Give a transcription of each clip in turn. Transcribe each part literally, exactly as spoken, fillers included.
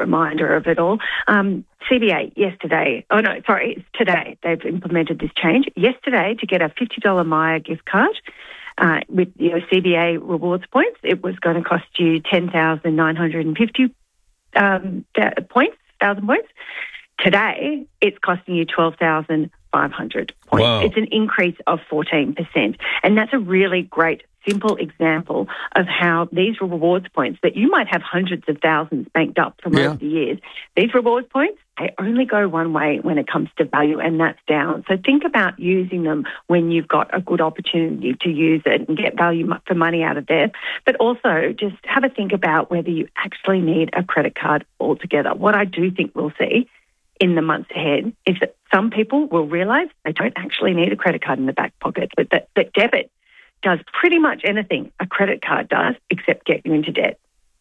reminder of it all. Um, C B A yesterday, oh no, sorry, it's today, they've implemented this change. Yesterday, to get a fifty dollars Myer gift card uh, with your C B A rewards points, it was going to cost you ten thousand nine hundred fifty um, points, thousand points. Today, it's costing you twelve thousand five hundred points. Wow. It's an increase of fourteen percent. And that's a really great, simple example of how these rewards points that you might have hundreds of thousands banked up from Yeah. over the years, these rewards points, they only go one way when it comes to value, and that's down. So think about using them when you've got a good opportunity to use it and get value mo- for money out of there. But also just have a think about whether you actually need a credit card altogether. What I do think we'll see in the months ahead is that some people will realise they don't actually need a credit card in the back pocket, but that, that debit does pretty much anything a credit card does except get you into debt.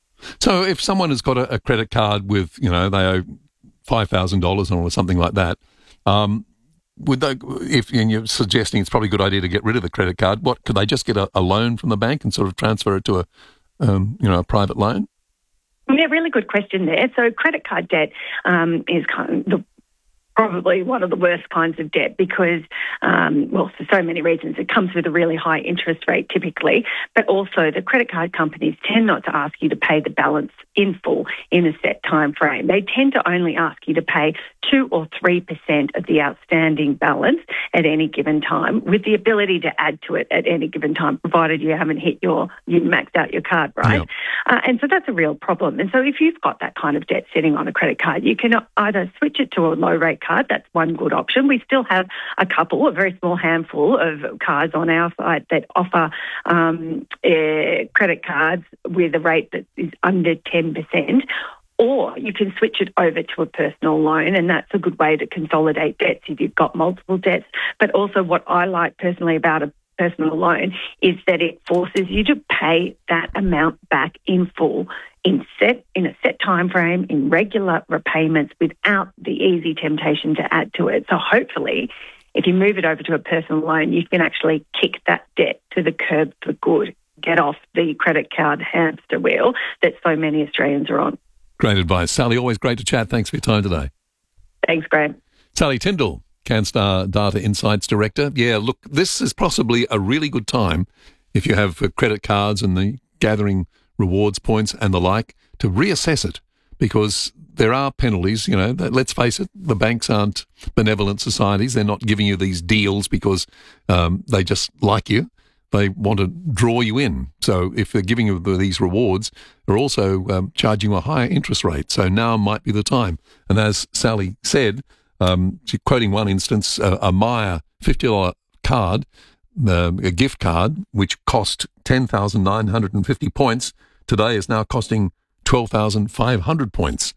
So if someone has got a, a credit card with, you know, they owe five thousand dollars or something like that, um, would they, if and you're suggesting it's probably a good idea to get rid of the credit card, what could they just get a, a loan from the bank and sort of transfer it to a, um, you know, a private loan? Yeah, really good question there. So credit card debt um, is kind of the probably one of the worst kinds of debt because, um, well, for so many reasons. It comes with a really high interest rate typically, but also the credit card companies tend not to ask you to pay the balance in full in a set time frame. They tend to only ask you to pay two or three percent of the outstanding balance at any given time, with the ability to add to it at any given time, provided you haven't hit your, you maxed out your card, right? Yep. Uh, and so that's a real problem. And so if you've got that kind of debt sitting on a credit card, you can either switch it to a low rate card. That's one good option. We still have a couple, a very small handful of cards on our site that offer um, uh, credit cards with a rate that is under ten percent. Or you can switch it over to a personal loan, and that's a good way to consolidate debts if you've got multiple debts. But also what I like personally about a personal loan is that it forces you to pay that amount back in full in set in a set time frame, in regular repayments, without the easy temptation to add to it. So hopefully, if you move it over to a personal loan, you can actually kick that debt to the curb for good, get off the credit card hamster wheel that so many Australians are on. Great advice. Sally, always great to chat. Thanks for your time today. Thanks, Graham. Sally Tyndall, CanStar Data Insights Director. Yeah, look, this is possibly a really good time if you have uh, credit cards and the gathering rewards points and the like to reassess it, because there are penalties. You know, that, let's face it, the banks aren't benevolent societies. They're not giving you these deals because um, they just like you. They want to draw you in. So if they're giving you these rewards, they're also um, charging you a higher interest rate. So now might be the time. And as Sally said, um, she's quoting one instance, a, a Myer fifty dollars card, uh, a gift card, which cost ten thousand nine hundred fifty points, today is now costing twelve thousand five hundred points.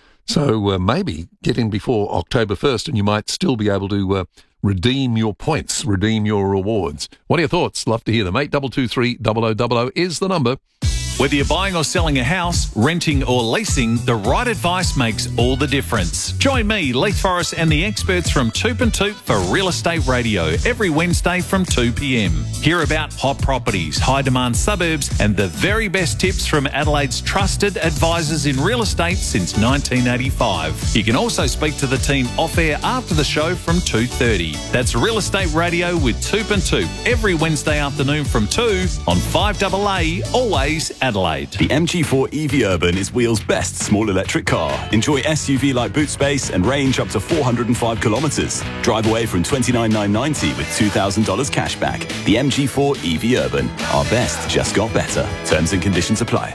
So uh, maybe get in before October first and you might still be able to uh, redeem your points, redeem your rewards. What are your thoughts? Love to hear them. eight two two three, double oh double oh is the number. Whether you're buying or selling a house, renting or leasing, the right advice makes all the difference. Join me, Leith Forrest, and the experts from Toop and Toop for Real Estate Radio every Wednesday from two p.m. Hear about hot properties, high-demand suburbs, and the very best tips from Adelaide's trusted advisors in real estate since nineteen eighty-five. You can also speak to the team off-air after the show from two thirty. That's Real Estate Radio with Toop and Toop every Wednesday afternoon from two on five A A, always Adelaide. The M G four E V Urban is Wheel's best small electric car. Enjoy S U V-like boot space and range up to four hundred five kilometres. Drive away from twenty-nine thousand nine hundred ninety with two thousand dollars cash back. The M G four E V Urban. Our best just got better. Terms and conditions apply.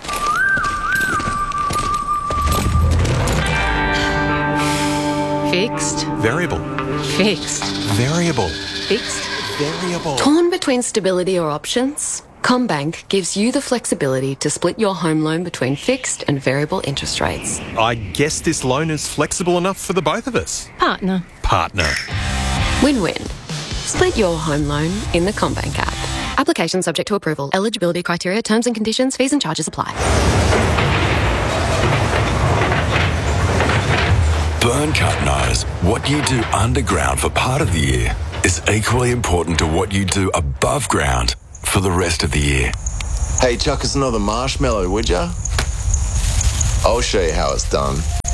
Fixed. Variable. Fixed. Variable. Fixed. Variable. Torn between stability or options? CommBank gives you the flexibility to split your home loan between fixed and variable interest rates. I guess this loan is flexible enough for the both of us. Partner. Partner. Win-win. Split your home loan in the CommBank app. Application subject to approval. Eligibility criteria, terms and conditions, fees and charges apply. Burncut knows what you do underground for part of the year is equally important to what you do above ground for the rest of the year. Hey, chuck us another marshmallow, would ya? I'll show you how it's done.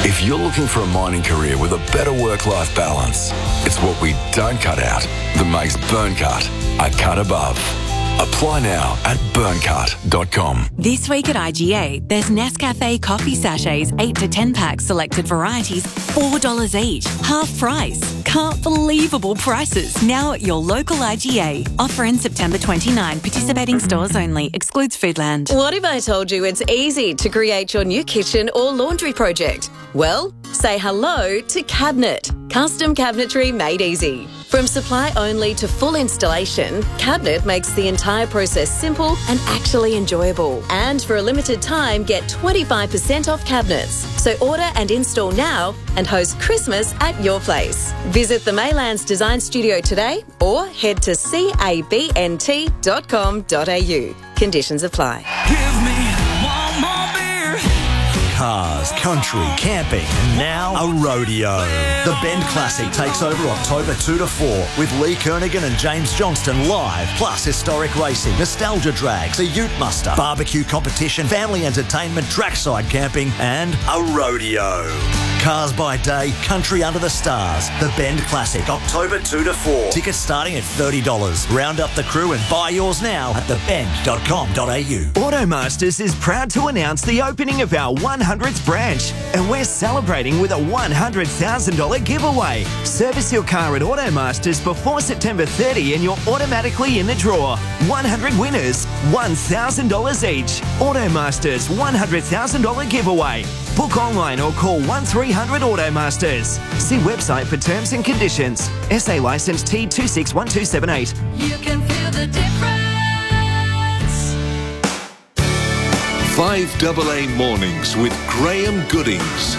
If you're looking for a mining career with a better work-life balance, it's what we don't cut out that makes Burncut a cut above. Apply now at burncut dot com. This week at I G A, there's Nescafe coffee sachets, eight to ten packs, selected varieties, four dollars each, half price. Can't believable prices now at your local I G A. Offer in September twenty-ninth. Participating stores only. Excludes Foodland. What if I told you it's easy to create your new kitchen or laundry project? Well, say hello to Cabinet. Custom cabinetry made easy. From supply only to full installation, Cabinet makes the entire process simple and actually enjoyable. And for a limited time, get twenty-five percent off cabinets. So order and install now and host Christmas at your place. Visit the Maylands Design Studio today or head to cabnt dot com dot a u. Conditions apply. Give me one more beer. Cars, country, camping, and now a rodeo. The Bend Classic takes over October two to four with Lee Kernaghan and James Johnston live, plus historic racing, nostalgia drags, a ute muster, barbecue competition, family entertainment, trackside camping, and a rodeo. Cars by day, country under the stars. The Bend Classic, October two to four. Tickets starting at thirty dollars. Round up the crew and buy yours now at the bend dot com dot a u. Automasters is proud to announce the opening of our one hundredth branch, and we're celebrating with a one hundred thousand dollars giveaway. Service your car at Automasters before September thirtieth and you're automatically in the draw. one hundred winners, one thousand dollars each. Automasters one hundred thousand dollars giveaway. Book online or call one three hundred Automasters. See website for terms and conditions. S A licence T two six one two seven eight. You can feel the difference. five double A Mornings with Graham Goodings.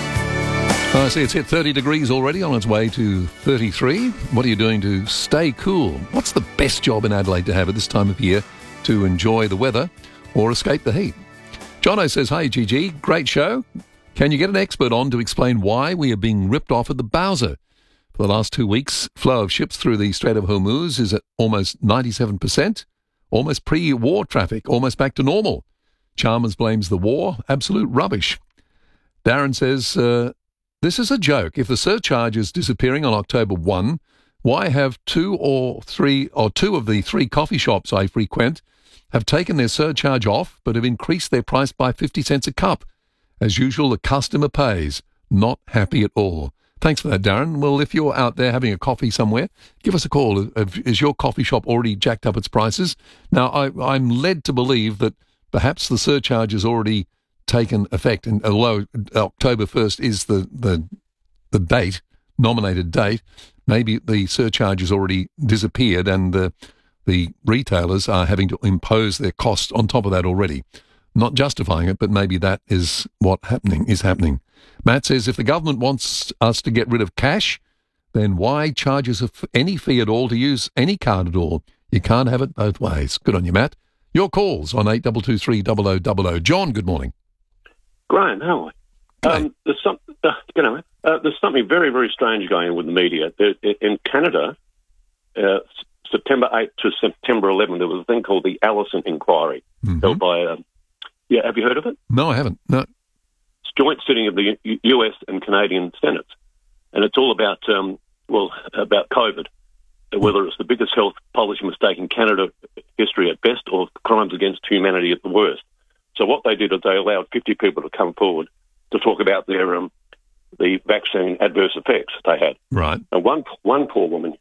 I see it's hit thirty degrees already, on its way to thirty-three. What are you doing to stay cool? What's the best job in Adelaide to have at this time of year to enjoy the weather or escape the heat? Jono says, "Hey, G G, great show. Can you get an expert on to explain why we are being ripped off at the Bowser? For the last two weeks, flow of ships through the Strait of Hormuz is at almost ninety-seven percent, almost pre-war traffic, almost back to normal. Chalmers blames the war. Absolute rubbish." Darren says, uh, "This is a joke. If the surcharge is disappearing on October first, why have two or three or two of the three coffee shops I frequent have taken their surcharge off but have increased their price by fifty cents a cup? As usual, the customer pays. Not happy at all." Thanks for that, Darren. Well, if you're out there having a coffee somewhere, give us a call. Is your coffee shop already jacked up its prices? Now, I, I'm led to believe that perhaps the surcharge has already taken effect, and although October first is the, the, the date, nominated date, maybe the surcharge has already disappeared and the, the retailers are having to impose their costs on top of that already. Not justifying it, but maybe that is what happening is happening. Matt says, if the government wants us to get rid of cash, then why charge us any fee at all to use any card at all? You can't have it both ways. Good on you, Matt. Your calls on eight two two three zero zero zero zero. John, good morning. Graham, how are we? Um, there's, some, uh, you know, uh, there's something very, very strange going on with the media. There, in Canada, uh, September eighth to September eleventh, there was a thing called the Allison Inquiry, mm-hmm. held by... Uh, Yeah, have you heard of it? No, I haven't. No. It's a joint sitting of the U S and Canadian Senates, and it's all about, um, well, about COVID, whether it's the biggest health policy mistake in Canada history at best or crimes against humanity at the worst. So what they did is they allowed fifty people to come forward to talk about their um, the vaccine adverse effects they had. Right. And one one poor woman,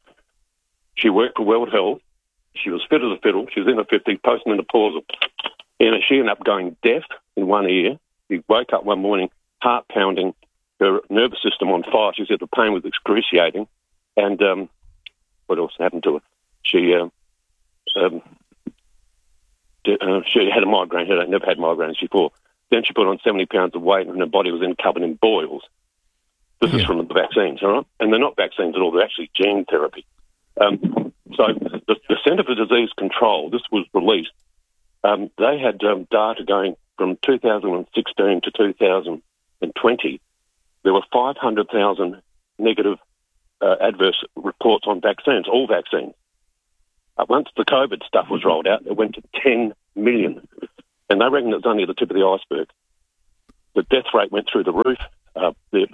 she worked for World Health. She was fit as a fiddle. She was in her fifties, postmenopausal. And she ended up going deaf in one ear. She woke up one morning, heart pounding, her nervous system on fire. She said the pain was excruciating. And um, what else happened to her? She uh, um, did, uh, she had a migraine headache, never had migraines before. Then she put on seventy pounds of weight and her body was then covered in boils. This yeah. is from the vaccines, all right? And they're not vaccines at all. They're actually gene therapy. Um, so the, the Centre for Disease Control, this was released. Um, they had um, data going from two thousand sixteen to two thousand twenty. There were five hundred thousand negative uh, adverse reports on vaccines, all vaccines. Uh, once the COVID stuff was rolled out, it went to ten million. And they reckon it's only the tip of the iceberg. The death rate went through the roof. Uh, uh,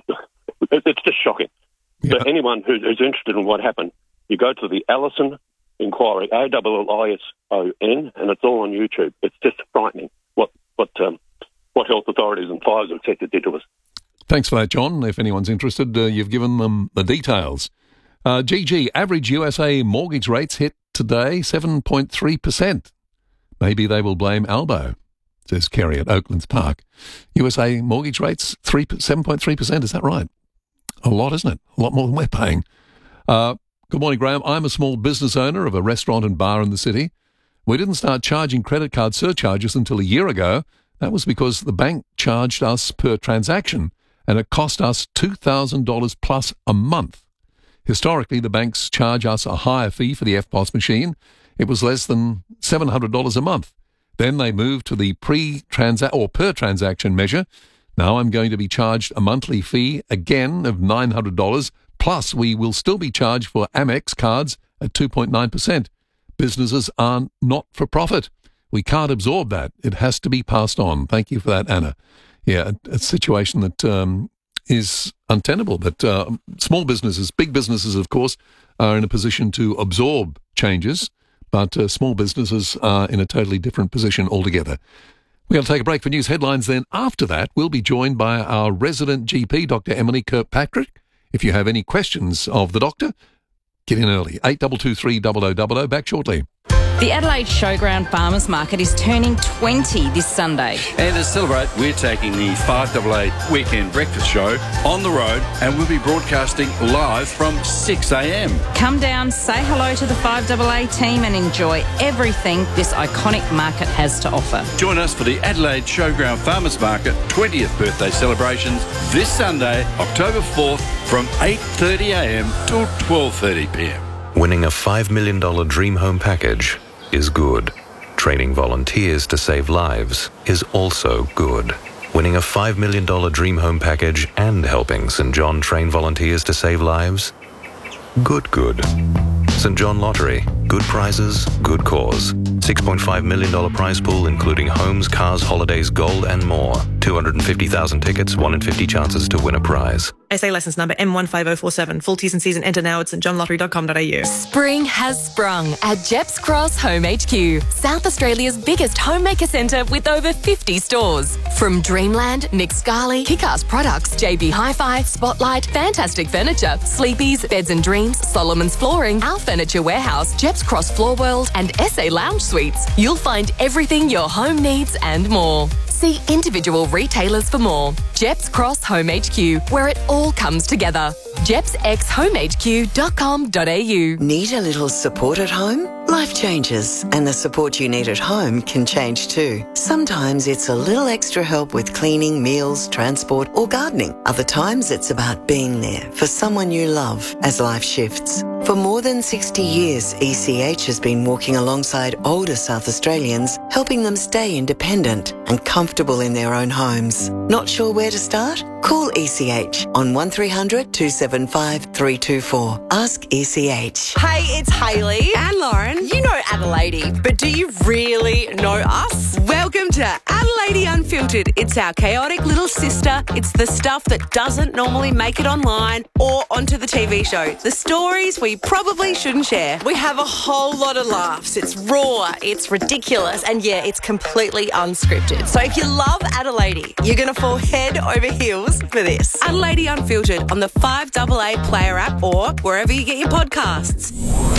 it's just shocking. Yeah. But anyone who, who's interested in what happened, you go to the Allison Inquiry, A L L I S O N, and it's all on YouTube. It's just frightening what what um, what health authorities and Pfizer et cetera did to us. Thanks for that, John. If anyone's interested, uh, you've given them the details. Uh, G G, average U S A mortgage rates hit today seven point three percent. Maybe they will blame Albo, says Kerry at Oaklands Park. U S A mortgage rates, seven point three percent, is that right? A lot, isn't it? A lot more than we're paying. Uh, good morning, Graham. I'm a small business owner of a restaurant and bar in the city. We didn't start charging credit card surcharges until a year ago. That was because the bank charged us per transaction, and it cost us two thousand dollars plus a month. Historically, the banks charge us a higher fee for the F P O S machine. It was less than seven hundred dollars a month. Then they moved to the pre-transact or per transaction measure. Now I'm going to be charged a monthly fee again of nine hundred dollars, plus we will still be charged for Amex cards at two point nine percent. Businesses are not for profit. We can't absorb that. It has to be passed on. Thank you for that, Anna. Yeah, a, a situation that um, is untenable. But uh, small businesses, big businesses, of course, are in a position to absorb changes, but uh, small businesses are in a totally different position altogether. We're going to take a break for news headlines. Then after that, we'll be joined by our resident G P, Doctor Emily Kirkpatrick. If you have any questions of the doctor, get in early. eight two two three, double oh double oh. Back shortly. The Adelaide Showground Farmers Market is turning twenty this Sunday. And to celebrate, we're taking the five A A Weekend Breakfast Show on the road, and we'll be broadcasting live from six a.m. Come down, say hello to the five A A team and enjoy everything this iconic market has to offer. Join us for the Adelaide Showground Farmers Market twentieth birthday celebrations this Sunday, October fourth, from eight thirty a.m. till twelve thirty p.m. Winning a five million dollars dream home package is good. Training volunteers to save lives is also good. Winning a five million dollars dream home package and helping Saint John train volunteers to save lives? Good, good. Saint John Lottery. Good prizes, good cause. six point five million dollars prize pool including homes, cars, holidays, gold and more. two hundred fifty thousand tickets, one in fifty chances to win a prize. S A licence number M one five oh four seven. Full T's and C's and enter now at st john lottery dot com dot a u. Spring has sprung at Jeps Cross Home H Q, South Australia's biggest homemaker centre with over fifty stores. From Dreamland, Nick Scali, Kick-Ass Products, J B Hi-Fi, Spotlight, Fantastic Furniture, Sleepy's, Beds and Dreams, Solomon's Flooring, Our Furniture Warehouse, Jeps Cross Floor World and S A Lounge Suites. You'll find everything your home needs and more. See individual retailers for more. Jeps Cross Home H Q, where it all comes together. jeps x home h q dot com dot a u. Need a little support at home? Life changes, and the support you need at home can change too. Sometimes it's a little extra help with cleaning, meals, transport, or gardening. Other times it's about being there for someone you love as life shifts. For more than sixty years, E C H has been walking alongside older South Australians, helping them stay independent and comfortable in their own homes. Not sure where to start? Call E C H on one three hundred two seven five three two four. Ask E C H. Hey, it's Hayley and Lauren. You know Adelaide, but do you really know us? Welcome to Adelaide Unfiltered. It's our chaotic little sister. It's the stuff that doesn't normally make it online or onto the T V show. The stories we probably shouldn't share. We have a whole lot of laughs. It's raw, it's ridiculous, and yeah, it's completely unscripted. So if you love Adelaide, you're going to fall head over heels for this. Adelaide Unfiltered on the five A A Player app or wherever you get your podcasts.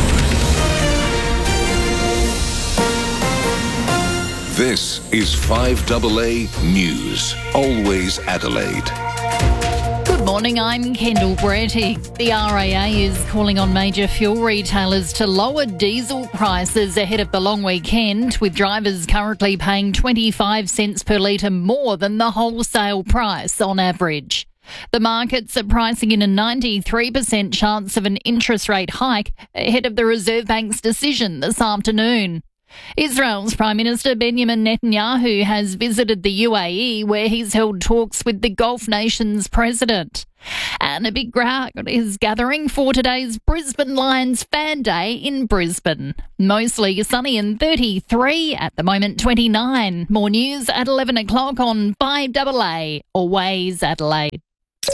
This is five A A News. Always Adelaide. Good morning, I'm Kendall Bretty. The R A A is calling on major fuel retailers to lower diesel prices ahead of the long weekend, with drivers currently paying twenty-five cents per litre more than the wholesale price on average. The markets are pricing in a ninety-three percent chance of an interest rate hike ahead of the Reserve Bank's decision this afternoon. Israel's Prime Minister Benjamin Netanyahu has visited the U A E, where he's held talks with the Gulf nation's president. And a big crowd is gathering for today's Brisbane Lions Fan Day in Brisbane. Mostly sunny and thirty-three, at the moment twenty-nine. More news at eleven o'clock on five A A, always Adelaide.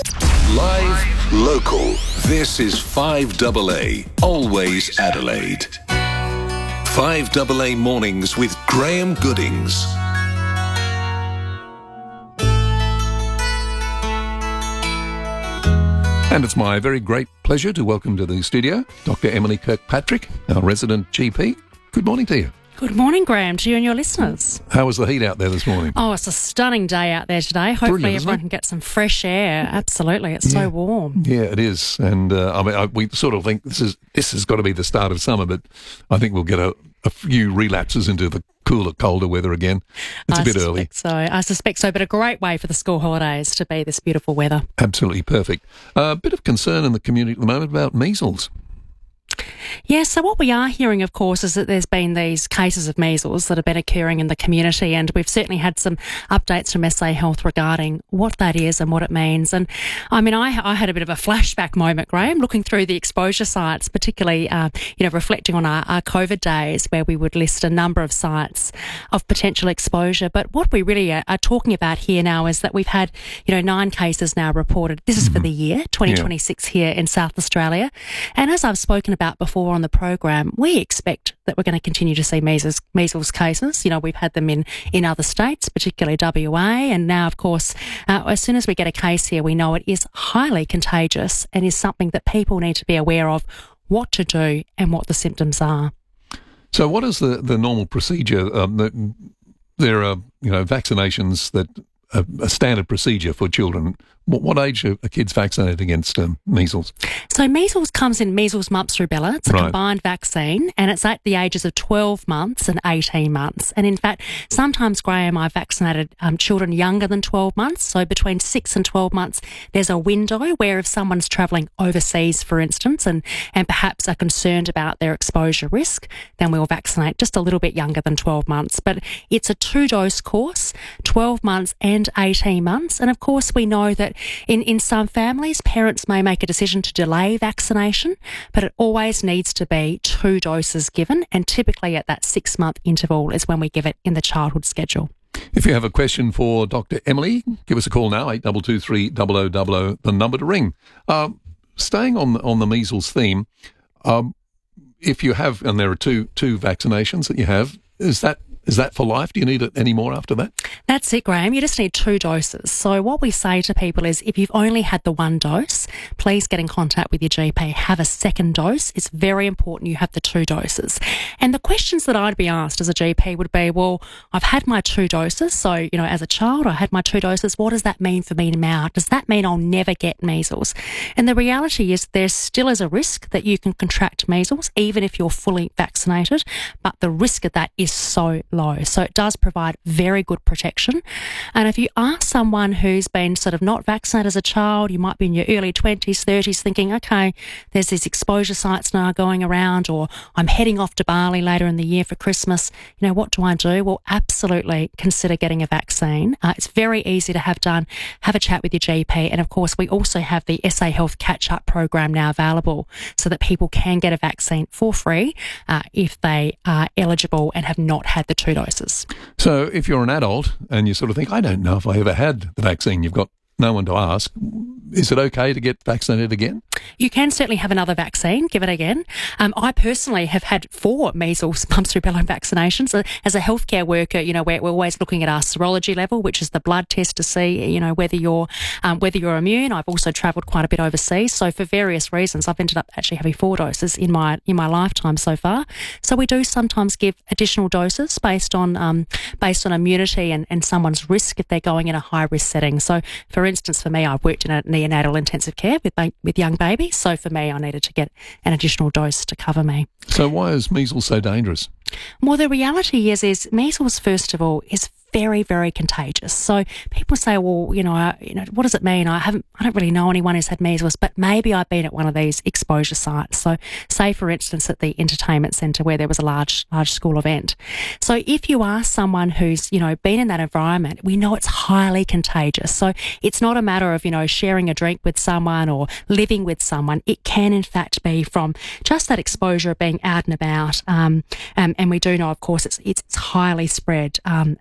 Live, local. This is five double A, always Adelaide. five double A Mornings with Graham Goodings. And it's my very great pleasure to welcome to the studio Doctor Emily Kirkpatrick, our resident G P. Good morning to you. Good morning, Graham, to you and your listeners. How was the heat out there this morning? Oh, it's a stunning day out there today. Hopefully Brilliant, everyone can get some fresh air. Absolutely. It's Yeah. so warm. Yeah, it is. And uh, I mean, I, we sort of think this is this has got to be the start of summer, but I think we'll get a, a few relapses into the cooler, colder weather again. It's I a bit early. suspect so. I suspect so, but a great way for the school holidays to be this beautiful weather. Absolutely perfect. A uh, bit of concern in the community at the moment about measles. Yeah, so what we are hearing, of course, is that there's been these cases of measles that have been occurring in the community, and we've certainly had some updates from S A Health regarding what that is and what it means. And I mean, I, I had a bit of a flashback moment, Graham, looking through the exposure sites, particularly, uh, you know, reflecting on our, our COVID days where we would list a number of sites of potential exposure. But what we really are, are talking about here now is that we've had, you know, nine cases now reported. This is for the year twenty twenty-six here in South Australia. And as I've spoken about before on the program, we expect that we're going to continue to see measles, measles cases. You know, we've had them in, in other states, particularly W A, and now, of course, uh, as soon as we get a case here, we know it is highly contagious and is something that people need to be aware of what to do and what the symptoms are. So what is the, the normal procedure? Um, the, there are, you know, vaccinations that are a standard procedure for children. What, what age are kids vaccinated against um, measles? So measles comes in measles, mumps, rubella. It's a Right. combined vaccine, and it's at the ages of twelve months and eighteen months. And in fact, sometimes, Graham, I've vaccinated um, children younger than twelve months. So between six and twelve months, there's a window where if someone's travelling overseas, for instance, and, and perhaps are concerned about their exposure risk, then we'll vaccinate just a little bit younger than twelve months. But it's a two-dose course, twelve months and eighteen months. And of course, we know that In, in some families, parents may make a decision to delay vaccination, but it always needs to be two doses given, and typically at that six-month interval is when we give it in the childhood schedule. If you have a question for Doctor Emily, give us a call now, eight two two three zero zero zero zero, the number to ring. Um, staying on, on the measles theme, um, if you have, and there are two two vaccinations that you have, is that Is that for life? Do you need it any more after that? That's it, Graham. You just need two doses. So what we say to people is if you've only had the one dose, please get in contact with your G P. Have a second dose. It's very important you have the two doses. And the questions that I'd be asked as a G P would be, well, I've had my two doses. So, you know, as a child, I had my two doses. What does that mean for me now? Does that mean I'll never get measles? And the reality is there still is a risk that you can contract measles, even if you're fully vaccinated. But the risk of that is so low. So it does provide very good protection. And if you ask someone who's been sort of not vaccinated as a child, you might be in your early twenties, thirties thinking, okay, there's these exposure sites now going around, or I'm heading off to Bali later in the year for Christmas. You know, what do I do? Well, absolutely consider getting a vaccine. Uh, it's very easy to have done. Have a chat with your G P. And of course, we also have the S A Health Catch-Up program now available so that people can get a vaccine for free uh, if they are eligible and have not had the two doses. So if you're an adult and you sort of think, I don't know if I ever had the vaccine, you've got no one to ask, is it okay to get vaccinated again? You can certainly have another vaccine, give it again. Um, I personally have had four measles, mumps, rubella vaccinations. So as a healthcare worker, you know, we're, we're always looking at our serology level, which is the blood test to see, you know, whether you're um, whether you're immune. I've also travelled quite a bit overseas, so for various reasons, I've ended up actually having four doses in my in my lifetime so far. So we do sometimes give additional doses based on um, based on immunity and, and someone's risk if they're going in a high risk setting. So, for instance, for me, I've worked in a neonatal intensive care with with young babies. So for me, I needed to get an additional dose to cover me. So why is measles so dangerous? Well, the reality is, is measles, first of all, is very, very contagious. So people say, well, you know, I, you know, what does it mean? I haven't, I don't really know anyone who's had measles, but maybe I've been at one of these exposure sites. So say, for instance, at the entertainment centre where there was a large, large school event. So if you are someone who's, you know, been in that environment, we know it's highly contagious. So it's not a matter of, you know, sharing a drink with someone or living with someone. It can, in fact, be from just that exposure of being out and about. Um, um, and we do know, of course, it's, it's highly spread um, as well.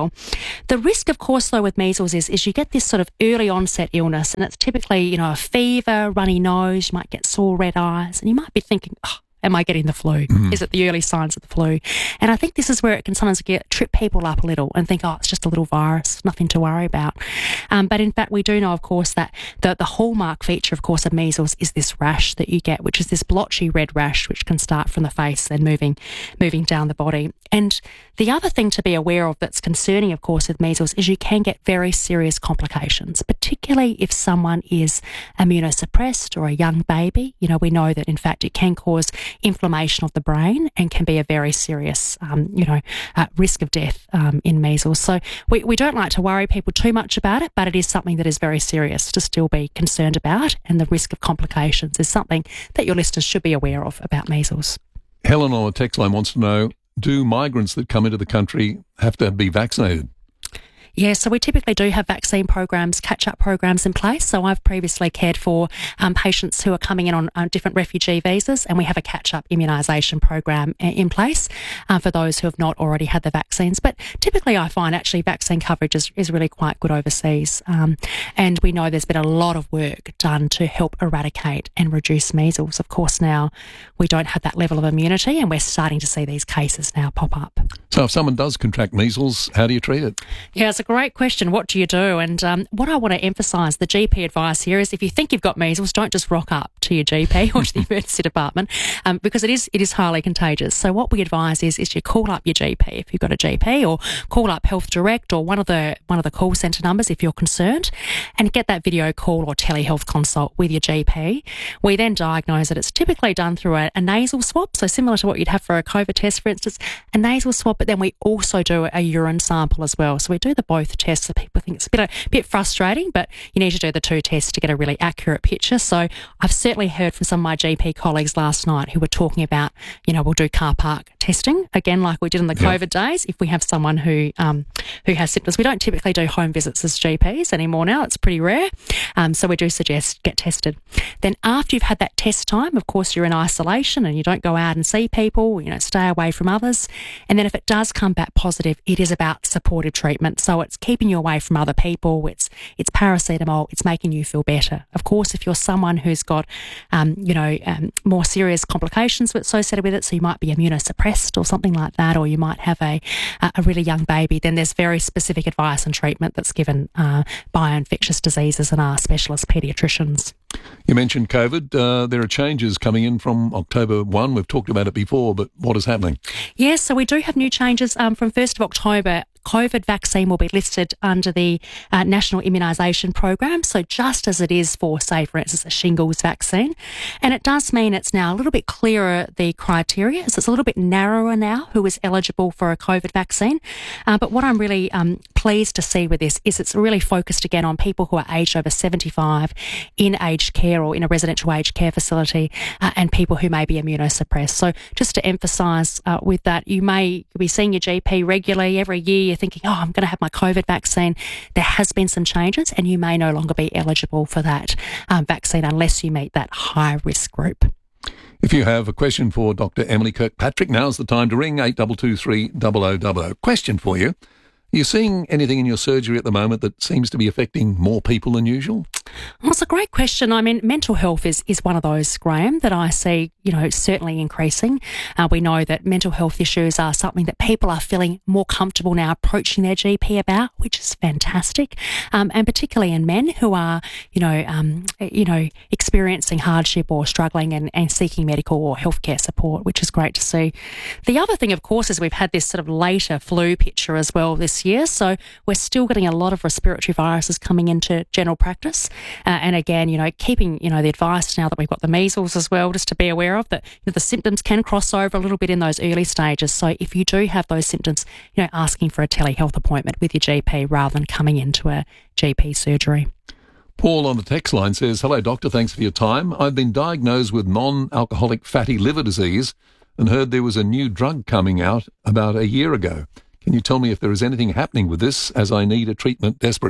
well. The risk, of course, though, with measles is, is you get this sort of early onset illness, and it's typically, you know, a fever, runny nose, you might get sore red eyes, and you might be thinking, oh, am I getting the flu? Mm. Is it the early signs of the flu? And I think this is where it can sometimes get trip people up a little and think, oh, it's just a little virus, nothing to worry about. Um, but in fact, we do know, of course, that the, the hallmark feature, of course, of measles is this rash that you get, which is this blotchy red rash, which can start from the face and moving, moving down the body. And the other thing to be aware of that's concerning, of course, with measles is you can get very serious complications, particularly if someone is immunosuppressed or a young baby. You know, we know that, in fact, it can cause inflammation of the brain and can be a very serious, um, you know, uh, risk of death um, in measles. So we, we don't like to worry people too much about it, but it is something that is very serious to still be concerned about, and the risk of complications is something that your listeners should be aware of about measles. Helen on the text line wants to know, do migrants that come into the country have to be vaccinated? Yeah, so we typically do have vaccine programs, catch-up programs in place. So I've previously cared for um, patients who are coming in on, on different refugee visas, and we have a catch-up immunisation program in place uh, for those who have not already had the vaccines. But typically I find actually vaccine coverage is, is really quite good overseas. Um, and we know there's been a lot of work done to help eradicate and reduce measles. Of course, now we don't have that level of immunity, and we're starting to see these cases now pop up. So if someone does contract measles, how do you treat it? Yeah, it's a great question. What do you do? And um, what I want to emphasise, the G P advice here is if you think you've got measles, don't just rock up to your G P or to the emergency department um, because it is it is highly contagious. So what we advise is is you call up your G P if you've got a G P, or call up Health Direct or one of the one of the call centre numbers if you're concerned, and get that video call or telehealth consult with your G P. We then diagnose it. It's typically done through a, a nasal swab, so similar to what you'd have for a COVID test, for instance, a nasal swab, but then we also do a urine sample as well. So we do the both tests. So people think it's a bit, a bit frustrating, but you need to do the two tests to get a really accurate picture. So I've certainly heard from some of my G P colleagues last night who were talking about, you know, we'll do car park testing again, like we did in the yeah. COVID days. If we have someone who um, who has symptoms, we don't typically do home visits as G Ps anymore now. It's pretty rare. Um, so we do suggest get tested. Then after you've had that test time, of course, you're in isolation and you don't go out and see people, you know, stay away from others. And then if it does come back positive, it is about supportive treatment. So it's keeping you away from other people. It's it's paracetamol. It's making you feel better. Of course, if you're someone who's got, um, you know, um, more serious complications associated with it, so you might be immunosuppressed or something like that, or you might have a a really young baby, then there's very specific advice and treatment that's given uh, by infectious diseases and our specialist paediatricians. You mentioned COVID. Uh, there are changes coming in from October first. We've talked about it before, but what is happening? Yes, so we do have new changes um, from first of October. COVID vaccine will be listed under the uh, National Immunisation Program, so just as it is for, say, for instance, a shingles vaccine. And it does mean it's now a little bit clearer, the criteria, so it's a little bit narrower now who is eligible for a COVID vaccine. Uh, but what I'm really um, pleased to see with this is it's really focused again on people who are aged over seventy-five in aged care or in a residential aged care facility uh, and people who may be immunosuppressed. So just to emphasise uh, with that, you may be seeing your G P regularly every year. You're thinking, oh, I'm going to have my COVID vaccine. There has been some changes and you may no longer be eligible for that um, vaccine unless you meet that high risk group. If you have a question for Doctor Emily Kirkpatrick, now's the time to ring eight two two three zero zero zero zero. Question for you. Are you seeing anything in your surgery at the moment that seems to be affecting more people than usual? Well, it's a great question. I mean, mental health is, is one of those, Graham, that I see, you know, certainly increasing. Uh, we know that mental health issues are something that people are feeling more comfortable now approaching their G P about, which is fantastic. Um, and particularly in men who are, you know, um, you know, experiencing hardship or struggling and, and seeking medical or healthcare support, which is great to see. The other thing, of course, is we've had this sort of later flu picture as well this year. So we're still getting a lot of respiratory viruses coming into general practice. Uh, and again, you know, keeping, you know, the advice now that we've got the measles as well, just to be aware of that, you know, the symptoms can cross over a little bit in those early stages. So if you do have those symptoms, you know, asking for a telehealth appointment with your G P rather than coming into a G P surgery. Paul on the text line says, hello, doctor, thanks for your time. I've been diagnosed with non-alcoholic fatty liver disease and heard there was a new drug coming out about a year ago. Can you tell me if there is anything happening with this, as I need a treatment desperately?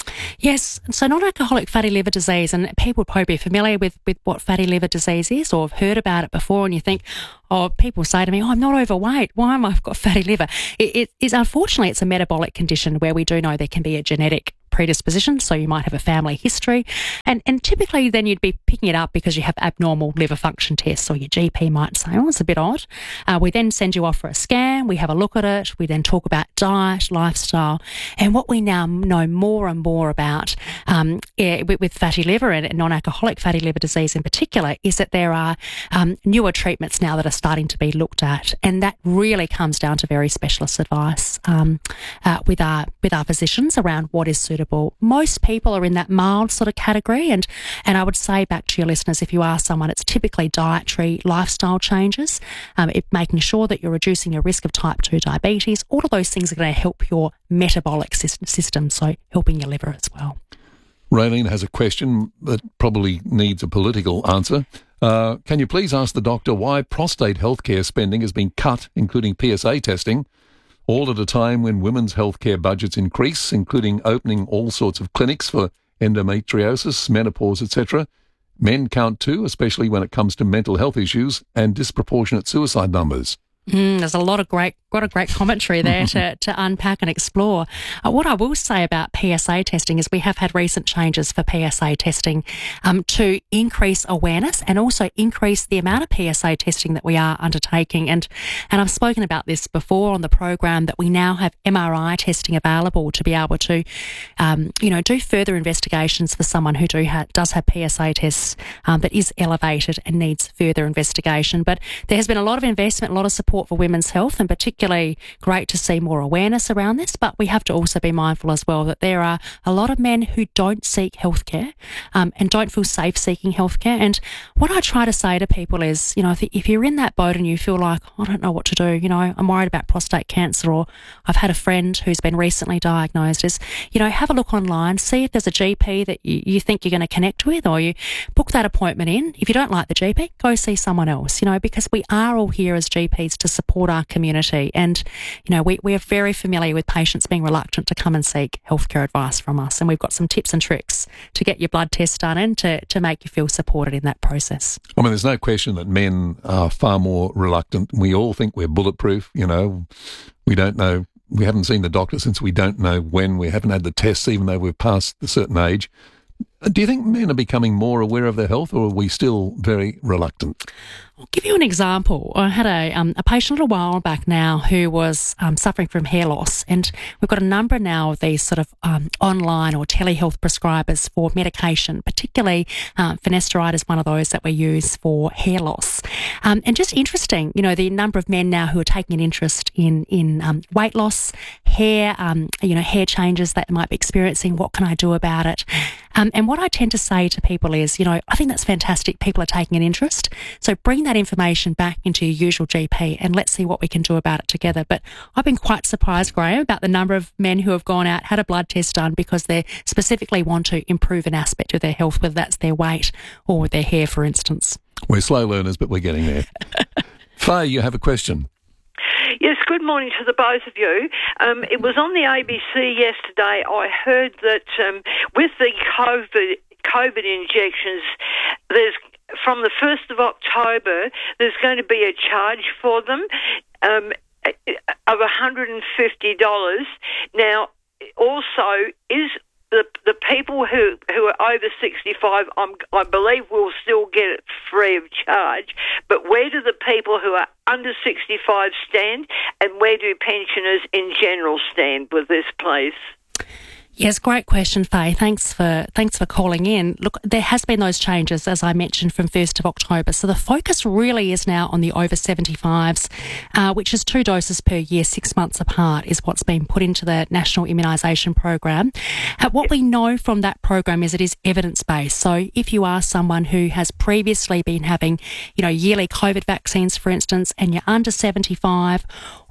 Yes, so non-alcoholic fatty liver disease, and people probably be familiar with, with what fatty liver disease is or have heard about it before, and you think, oh, people say to me, oh, I'm not overweight, why am I got fatty liver? It, it is unfortunately, it's a metabolic condition where we do know there can be a genetic predisposition, so you might have a family history, and and typically then you'd be picking it up because you have abnormal liver function tests, or your G P might say, oh, it's a bit odd. Uh, we then send you off for a scan, we have a look at it, we then talk about diet, lifestyle, and what we now know more and more about um, yeah, with, with fatty liver and non-alcoholic fatty liver disease in particular is that there are um, newer treatments now that are starting to be looked at, and that really comes down to very specialist advice um, uh, with our with our physicians around what is suitable. Most people are in that mild sort of category, and and I would say back to your listeners, if you are someone, it's typically dietary lifestyle changes, um, it, making sure that you're reducing your risk of type two diabetes. All of those things are going to help your metabolic system, so helping your liver as well. Raylene has a question that probably needs a political answer. Uh, can you please ask the doctor why prostate healthcare spending has been cut, including P S A testing, all at a time when women's healthcare budgets increase, including opening all sorts of clinics for endometriosis, menopause, et cetera. Men count too, especially when it comes to mental health issues and disproportionate suicide numbers. Mm, there's a lot of great, got a great commentary there to, to unpack and explore. Uh, what I will say about P S A testing is we have had recent changes for P S A testing um, to increase awareness and also increase the amount of P S A testing that we are undertaking. And and I've spoken about this before on the program, that we now have M R I testing available to be able to, um, you know, do further investigations for someone who do ha- does have P S A tests um, that is elevated and needs further investigation. But there has been a lot of investment, a lot of support for women's health, and particularly great to see more awareness around this. But we have to also be mindful as well that there are a lot of men who don't seek healthcare um, and don't feel safe seeking healthcare. And what I try to say to people is, you know, if, if you're in that boat and you feel like, I don't know what to do, you know, I'm worried about prostate cancer, or I've had a friend who's been recently diagnosed, is, you know, have a look online, see if there's a G P that you, you think you're going to connect with, or you book that appointment in. If you don't like the G P, go see someone else, you know, because we are all here as G Ps to support our community. And, you know, we, we are very familiar with patients being reluctant to come and seek healthcare advice from us. And we've got some tips and tricks to get your blood test done and to, to make you feel supported in that process. I mean, there's no question that men are far more reluctant. We all think we're bulletproof, you know. We don't know, we haven't seen the doctor since we don't know when, we haven't had the tests even though we've passed a certain age. Do you think men are becoming more aware of their health, or are we still very reluctant? I'll give you an example. I had a um, a patient a little while back now who was um, suffering from hair loss, and we've got a number now of these sort of um, online or telehealth prescribers for medication, particularly um, finasteride is one of those that we use for hair loss. Um, and just interesting, you know, the number of men now who are taking an interest in in um, weight loss, hair, um, you know, hair changes that they might be experiencing. What can I do about it? Um, and what I tend to say to people is, you know, I think that's fantastic. People are taking an interest. So bring that information back into your usual G P and let's see what we can do about it together. But I've been quite surprised, Graham, about the number of men who have gone out, had a blood test done because they specifically want to improve an aspect of their health, whether that's their weight or their hair, for instance. We're slow learners, but we're getting there. Faye, you have a question. Yes, good morning to the both of you. Um, it was on the A B C yesterday. I heard that um, with the COVID, COVID injections, there's from the first of October, there's going to be a charge for them um, of one hundred fifty dollars. Now, also, is the the people who, who are over sixty-five, I'm, I believe, will still get it free of charge. But where do the people who are under sixty-five stand, and where do pensioners in general stand with this, please? Yes, great question, Faye. Thanks for thanks for calling in. Look, there has been those changes, as I mentioned, from first of October. So the focus really is now on the over seventy-fives, uh, which is two doses per year, six months apart, is what's been put into the National Immunisation Program. Uh, what we know from that program is it is evidence-based. So if you are someone who has previously been having, you know, yearly COVID vaccines, for instance, and you're under seventy-five,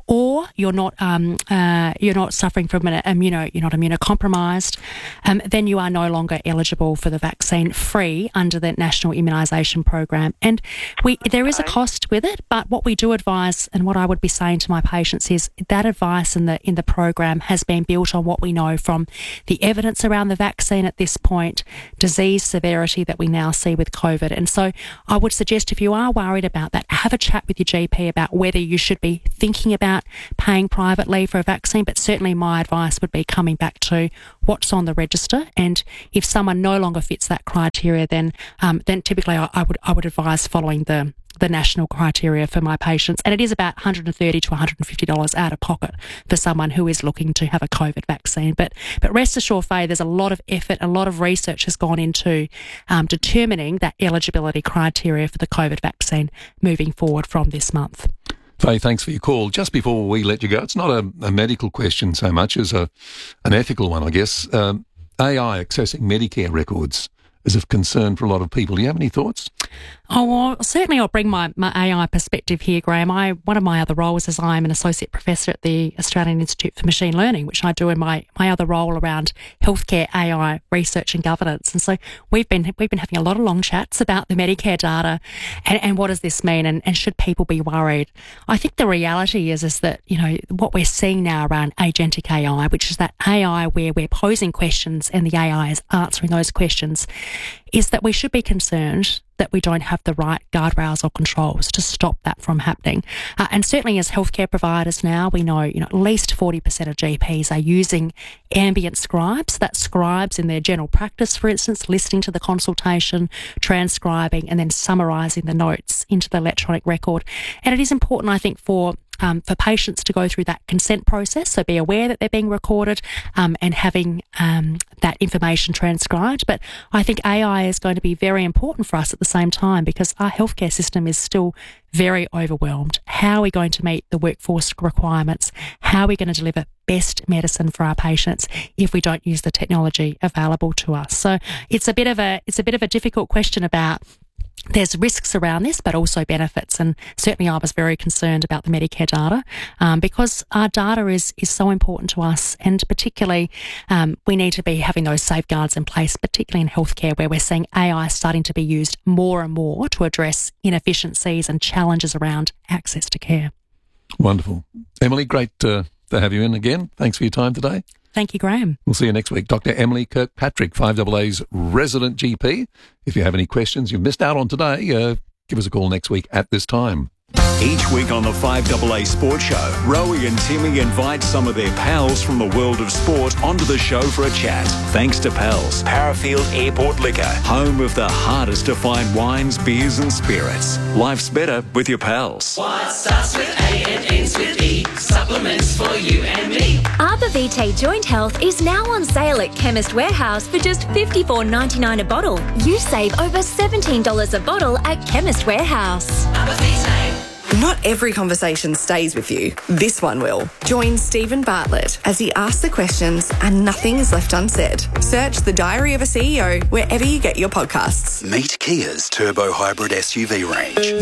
or you're not um, uh, you're not suffering from an immuno you're not immunocompromised, um, then you are no longer eligible for the vaccine free under the National Immunisation Program. And we there is a cost with it, but what we do advise, and what I would be saying to my patients, is that advice in the in the program has been built on what we know from the evidence around the vaccine at this point, disease severity that we now see with COVID. And so I would suggest, if you are worried about that, have a chat with your G P about whether you should be thinking about paying privately for a vaccine. But certainly my advice would be coming back to what's on the register, and if someone no longer fits that criteria, then um, then typically I, I would I would advise following the the national criteria for my patients. And it is about one hundred thirty to one hundred fifty dollars out of pocket for someone who is looking to have a COVID vaccine. But but rest assured, Faye, there's a lot of effort, a lot of research has gone into um, determining that eligibility criteria for the COVID vaccine moving forward from this month. Faye, thanks for your call. Just before we let you go, it's not a, a medical question so much as a an ethical one, I guess. Um, A I accessing Medicare records is of concern for a lot of people. Do you have any thoughts? Oh, well, certainly I'll bring my, my A I perspective here, Graham. I, one of my other roles is I'm an associate professor at the Australian Institute for Machine Learning, which I do in my, my other role around healthcare A I research and governance. And so we've been we've been having a lot of long chats about the Medicare data and, and what does this mean, and, and should people be worried? I think the reality is is that, you know, what we're seeing now around agentic A I, which is that A I where we're posing questions and the A I is answering those questions, is that we should be concerned that we don't have the right guardrails or controls to stop that from happening. Uh, and certainly as healthcare providers now, we know, you know, at least forty percent of G Ps are using ambient scribes. That's scribes in their general practice, for instance, listening to the consultation, transcribing, and then summarising the notes into the electronic record. And it is important, I think, for Um, for patients to go through that consent process, so be aware that they're being recorded um, and having um, that information transcribed. But I think A I is going to be very important for us at the same time, because our healthcare system is still very overwhelmed. How are we going to meet the workforce requirements? How are we going to deliver best medicine for our patients if we don't use the technology available to us? So it's a bit of a it's a bit of a difficult question about. There's risks around this, but also benefits. And certainly I was very concerned about the Medicare data um, because our data is, is so important to us. And particularly um, we need to be having those safeguards in place, particularly in healthcare, where we're seeing A I starting to be used more and more to address inefficiencies and challenges around access to care. Wonderful. Emily, great uh, to have you in again. Thanks for your time today. Thank you, Graham. We'll see you next week. Doctor Emily Kirkpatrick, five A A's resident G P. If you have any questions you've missed out on today, uh, give us a call next week at this time. Each week on the five A A Sports Show, Rowie and Timmy invite some of their pals from the world of sport onto the show for a chat. Thanks to Pals, Parafield Airport Liquor, home of the hardest to find wines, beers and spirits. Life's better with your pals. What starts with A and ends with E? Supplements for you and me. Arbor Vitae Joint Health is now on sale at Chemist Warehouse for just fifty-four ninety-nine a bottle. You save over seventeen dollars a bottle at Chemist Warehouse. Arbor Vitae. Not every conversation stays with you. This one will. Join Stephen Bartlett as he asks the questions and nothing is left unsaid. Search The Diary of a C E O wherever you get your podcasts. Meet Kia's Turbo Hybrid S U V range.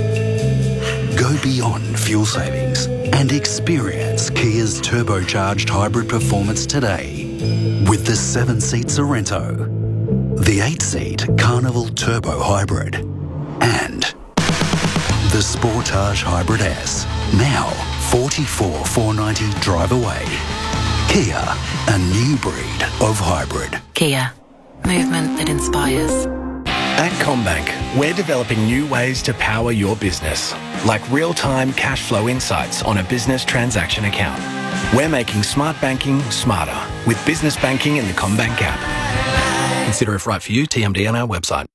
Go beyond fuel savings and experience Kia's turbocharged hybrid performance today with the seven-seat Sorrento, the eight-seat Carnival Turbo Hybrid, and the Sportage Hybrid S, now forty-four thousand four hundred ninety drive away. Kia, a new breed of hybrid. Kia, movement that inspires. At CommBank, we're developing new ways to power your business, like real-time cash flow insights on a business transaction account. We're making smart banking smarter with business banking in the CommBank app. Consider if right for you, T M D on our website.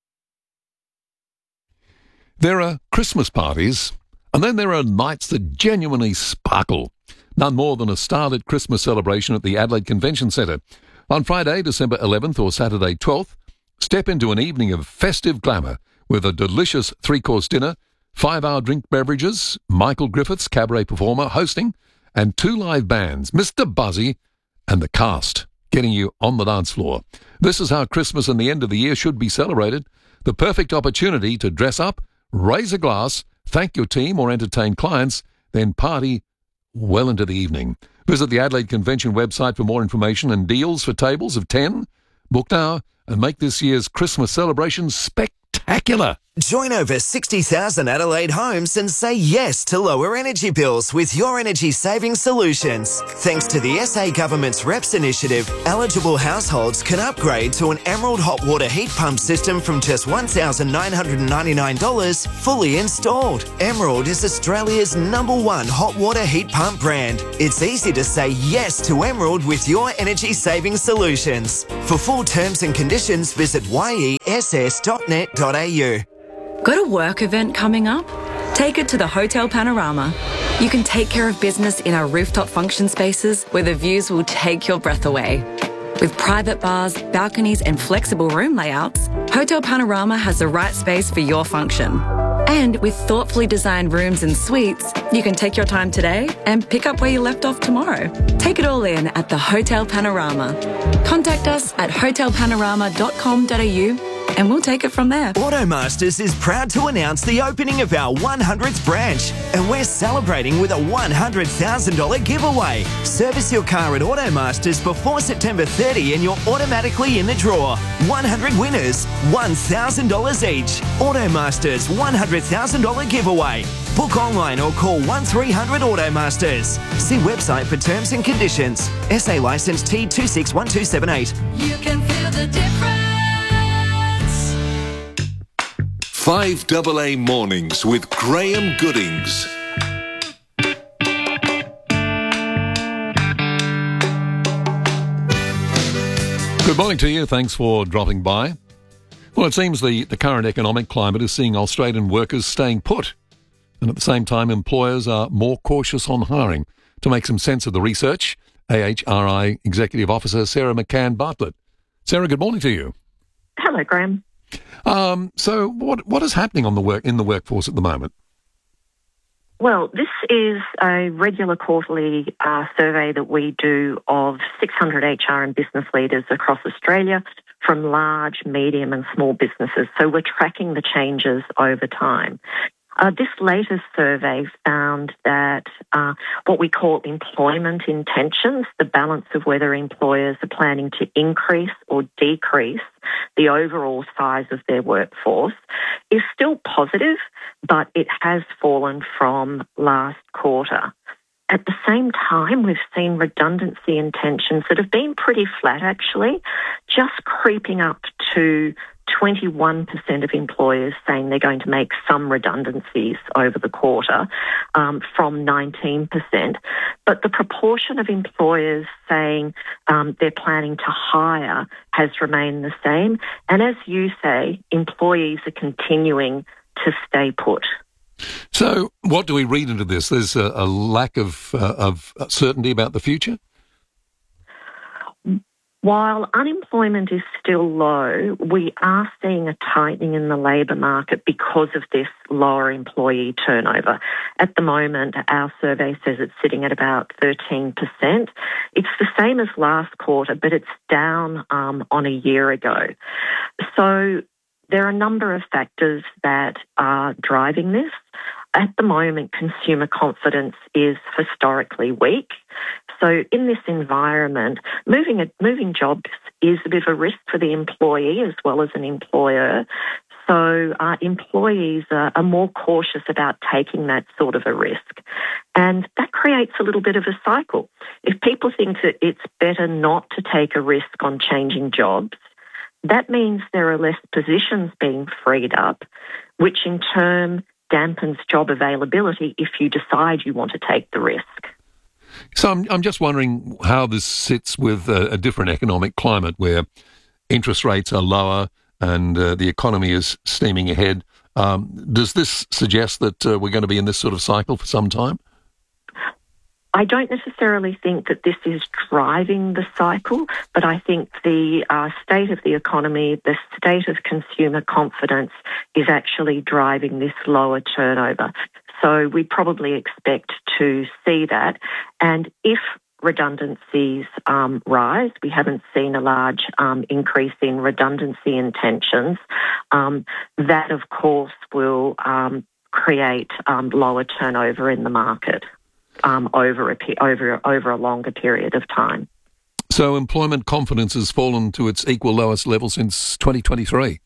There are Christmas parties, and then there are nights that genuinely sparkle. None more than a starlit Christmas celebration at the Adelaide Convention Centre. On Friday, December eleventh or Saturday twelfth, step into an evening of festive glamour with a delicious three-course dinner, five-hour drink beverages, Michael Griffiths, cabaret performer, hosting, and two live bands, Mister Buzzy and the cast, getting you on the dance floor. This is how Christmas and the end of the year should be celebrated. The perfect opportunity to dress up, raise a glass, thank your team or entertain clients, then party well into the evening. Visit the Adelaide Convention website for more information and deals for tables of ten. Book now and make this year's Christmas celebration spectacular. Join over sixty thousand Adelaide homes and say yes to lower energy bills with your energy saving solutions. Thanks to the S A Government's R E P S initiative, eligible households can upgrade to an Emerald hot water heat pump system from just one thousand nine hundred ninety-nine dollars fully installed. Emerald is Australia's number one hot water heat pump brand. It's easy to say yes to Emerald with your energy saving solutions. For full terms and conditions, visit y e s s dot net dot a u. Got a work event coming up? Take it to the Hotel Panorama. You can take care of business in our rooftop function spaces where the views will take your breath away. With private bars, balconies and flexible room layouts, Hotel Panorama has the right space for your function. And with thoughtfully designed rooms and suites, you can take your time today and pick up where you left off tomorrow. Take it all in at the Hotel Panorama. Contact us at hotel panorama dot com dot a u and we'll take it from there. Automasters is proud to announce the opening of our one hundredth branch, and we're celebrating with a one hundred thousand dollars giveaway. Service your car at Automasters before September thirtieth and you're automatically in the draw. one hundred winners, one thousand dollars each. Automasters one hundred thousand dollars giveaway. Book online or call one three hundred Automasters. See website for terms and conditions. S A licence T two six one two seven eight. You can feel the difference. five double A Mornings with Graham Goodings. Good morning to you. Thanks for dropping by. Well, it seems the, the current economic climate is seeing Australian workers staying put. And at the same time, employers are more cautious on hiring. To make some sense of the research, A H R I Executive Officer Sarah McCann Bartlett. Sarah, good morning to you. Hello, Graham. Um, so what what is happening on the work in the workforce at the moment? Well, this is a regular quarterly uh, survey that we do of six hundred H R and business leaders across Australia from large, medium and small businesses. So we're tracking the changes over time. Uh, this latest survey found that uh, what we call employment intentions, the balance of whether employers are planning to increase or decrease the overall size of their workforce, is still positive, but it has fallen from last quarter. At the same time, we've seen redundancy intentions that have been pretty flat, actually, just creeping up to twenty-one percent of employers saying they're going to make some redundancies over the quarter, um, from nineteen percent. But the proportion of employers saying um, they're planning to hire has remained the same. And as you say, employees are continuing to stay put. So what do we read into this? There's a, a lack of, uh, of certainty about the future? While unemployment is still low, we are seeing a tightening in the labour market because of this lower employee turnover. At the moment, our survey says it's sitting at about thirteen percent. It's the same as last quarter, but it's down um, on a year ago. So there are a number of factors that are driving this. At the moment, consumer confidence is historically weak. So in this environment, moving a, moving jobs is a bit of a risk for the employee as well as an employer. So uh, employees are, are more cautious about taking that sort of a risk. And that creates a little bit of a cycle. If people think that it's better not to take a risk on changing jobs, that means there are less positions being freed up, which in turn dampens job availability if you decide you want to take the risk. So I'm, I'm just wondering how this sits with a, a different economic climate where interest rates are lower and uh, the economy is steaming ahead. Um, does this suggest that uh, we're going to be in this sort of cycle for some time? I don't necessarily think that this is driving the cycle, but I think the uh, state of the economy, the state of consumer confidence is actually driving this lower turnover. So we probably expect to see that. And if redundancies um, rise, we haven't seen a large um, increase in redundancy intentions, um, that of course will um, create um, lower turnover in the market. um, over, a, pe- over, over a longer period of time. So employment confidence has fallen to its equal lowest level since twenty twenty-three.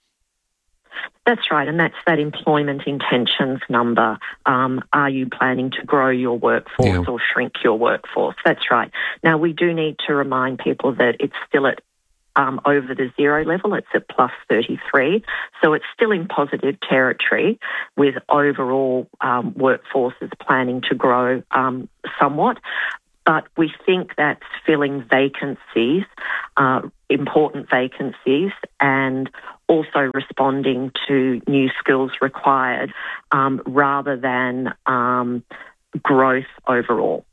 That's right, and that's that employment intentions number. Um, are you planning to grow your workforce Yeah. or shrink your workforce? That's right. Now, we do need to remind people that it's still at um, over the zero level. It's at plus thirty-three, so it's still in positive territory with overall um, workforces planning to grow um, somewhat. But we think that's filling vacancies, uh, important vacancies, and also responding to new skills required um, rather than um, growth overall.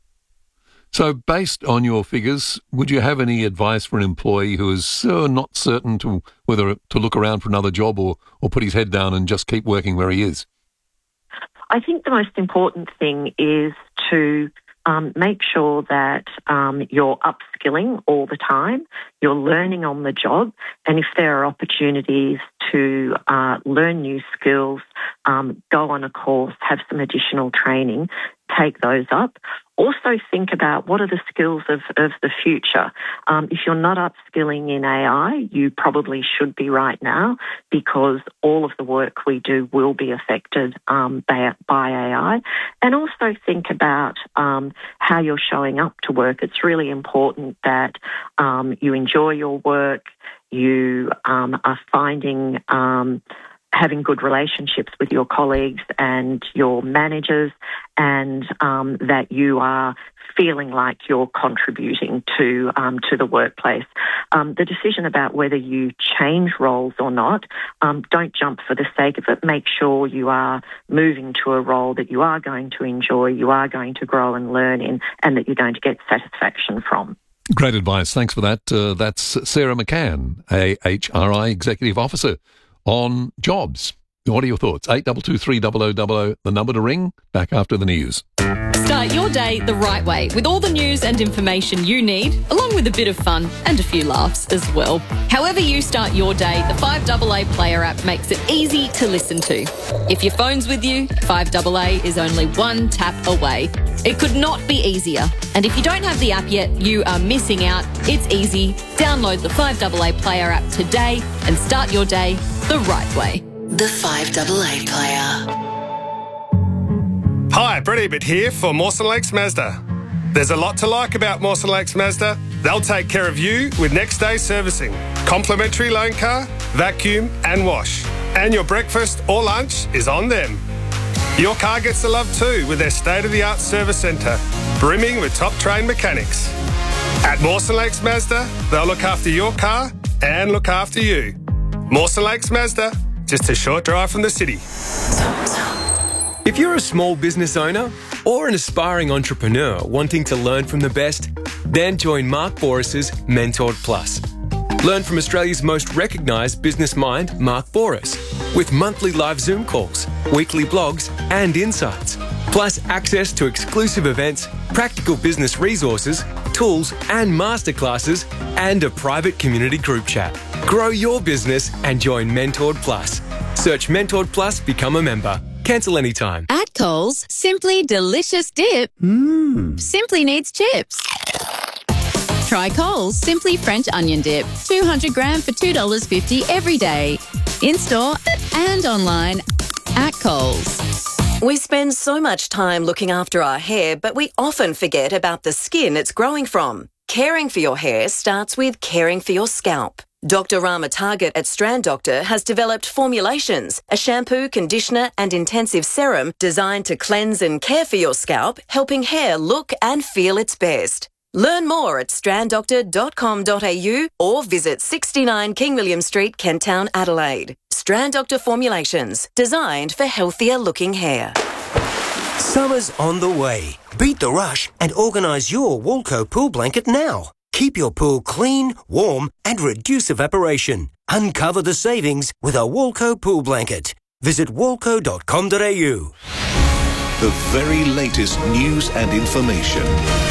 So based on your figures, would you have any advice for an employee who is uh, not certain to whether to look around for another job or, or put his head down and just keep working where he is? I think the most important thing is to Um, make sure that um, you're upskilling all the time, you're learning on the job, and if there are opportunities to uh, learn new skills, um, go on a course, have some additional training, take those up. Also think about what are the skills of, of the future. Um, if you're not upskilling in A I, you probably should be right now, because all of the work we do will be affected um, by, by A I. And also think about um, how you're showing up to work. It's really important that um, you enjoy your work, you um, are finding um, having good relationships with your colleagues and your managers, and um, that you are feeling like you're contributing to um, to the workplace. Um, the decision about whether you change roles or not, um, don't jump for the sake of it. Make sure you are moving to a role that you are going to enjoy, you are going to grow and learn in, and that you're going to get satisfaction from. Great advice. Thanks for that. Uh, that's Sarah McCann, a H R I Executive Officer on jobs. What are your thoughts? eight two two three zero zero zero zero, the number to ring. Back after the news. Start your day the right way with all the news and information you need, along with a bit of fun and a few laughs as well. However you start your day, the five A A Player app makes it easy to listen to. If your phone's with you, five A A is only one tap away. It could not be easier. And if you don't have the app yet, you are missing out. It's easy. Download the five A A Player app today and start your day the right way. The five A A Player. Hi, Brett Ebert here for Mawson Lakes Mazda. There's a lot to like about Mawson Lakes Mazda. They'll take care of you with next day servicing, complimentary loan car, vacuum and wash. And your breakfast or lunch is on them. Your car gets the love too with their state-of-the-art service centre, brimming with top-trained mechanics. At Mawson Lakes Mazda, they'll look after your car and look after you. Mawson Lakes Mazda, just a short drive from the city. If you're a small business owner or an aspiring entrepreneur wanting to learn from the best, then join Mark Boris's Mentored Plus. Learn from Australia's most recognised business mind, Mark Boris, with monthly live Zoom calls, weekly blogs and insights, plus access to exclusive events, practical business resources, tools and masterclasses, and a private community group chat. Grow your business and join Mentored Plus. Search Mentored Plus, become a member. Cancel anytime. At Coles, Simply Delicious Dip mm. simply needs chips. Try Coles Simply French Onion Dip, two hundred gram for two dollars fifty every day. In-store and online at Coles. We spend so much time looking after our hair, but we often forget about the skin it's growing from. Caring for your hair starts with caring for your scalp. Doctor Rama Target at Strand Doctor has developed formulations, a shampoo, conditioner and intensive serum designed to cleanse and care for your scalp, helping hair look and feel its best. Learn more at strand doctor dot com dot a u or visit sixty-nine King William Street, Kent Town, Adelaide. Strand Doctor Formulations, designed for healthier looking hair. Summer's on the way. Beat the rush and organise your Walco pool blanket now. Keep your pool clean, warm and reduce evaporation. Uncover the savings with a Walco pool blanket. Visit walco dot com dot a u. The very latest news and information.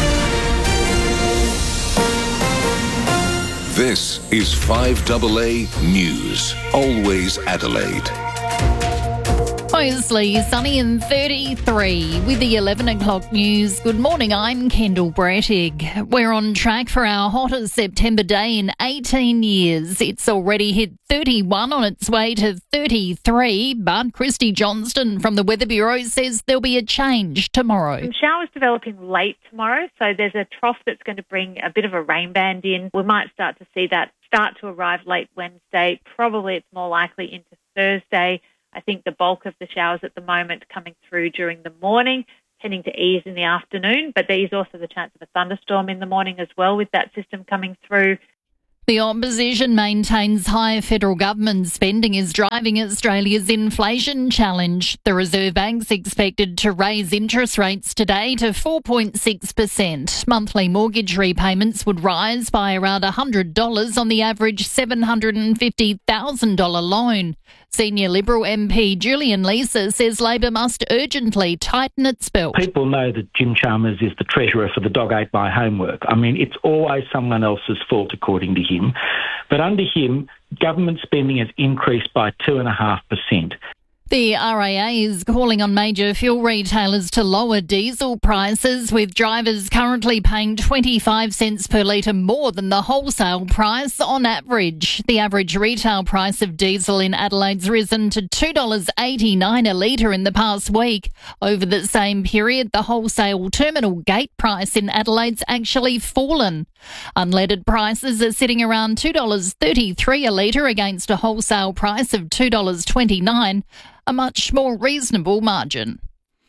This is five A A News, always Adelaide. Mostly sunny and thirty-three with the eleven o'clock news. Good morning, I'm Kendall Brettig. We're on track for our hottest September day in eighteen years. It's already hit thirty-one, on its way to thirty-three, but Christy Johnston from the Weather Bureau says there'll be a change tomorrow. Some showers developing late tomorrow, so there's a trough that's going to bring a bit of a rain band in. We might start to see that start to arrive late Wednesday. Probably it's more likely into Thursday. I think the bulk of the showers at the moment coming through during the morning, tending to ease in the afternoon, but there is also the chance of a thunderstorm in the morning as well with that system coming through. The opposition maintains high federal government spending is driving Australia's inflation challenge. The Reserve Bank's expected to raise interest rates today to four point six percent. Monthly mortgage repayments would rise by around one hundred dollars on the average seven hundred fifty thousand dollars loan. Senior Liberal M P Julian Leeser says Labor must urgently tighten its belt. People know that Jim Chalmers is the treasurer for the Dog Ate My Homework. I mean, it's always someone else's fault, according to him. But under him, government spending has increased by two point five percent. The R A A is calling on major fuel retailers to lower diesel prices, with drivers currently paying twenty-five cents per litre more than the wholesale price on average. The average retail price of diesel in Adelaide's risen to two dollars eighty-nine a litre in the past week. Over the same period, the wholesale terminal gate price in Adelaide's actually fallen. Unleaded prices are sitting around two dollars thirty-three a litre against a wholesale price of two dollars twenty-nine. A much more reasonable margin.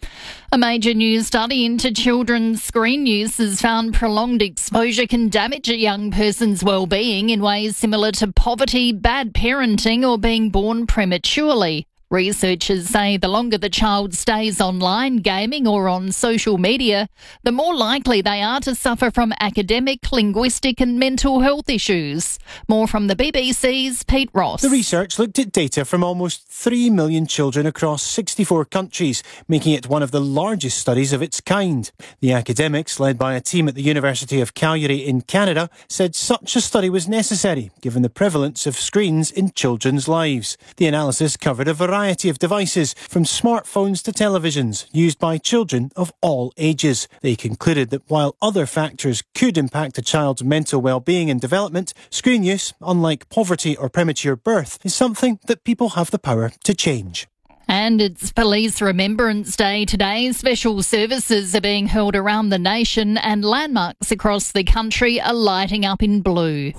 A major new study into children's screen use has found prolonged exposure can damage a young person's well-being in ways similar to poverty, bad parenting, or being born prematurely. Researchers say the longer the child stays online, gaming or on social media, the more likely they are to suffer from academic, linguistic and mental health issues. More from the B B C's Pete Ross. The research looked at data from almost three million children across sixty-four countries, making it one of the largest studies of its kind. The academics, led by a team at the University of Calgary in Canada, said such a study was necessary, given the prevalence of screens in children's lives. The analysis covered a variety of devices, from smartphones to televisions, used by children of all ages. They concluded that while other factors could impact a child's mental well-being and development, screen use, unlike poverty or premature birth, is something that people have the power to change. And it's Police Remembrance Day today. Special services are being held around the nation and landmarks across the country are lighting up in blue.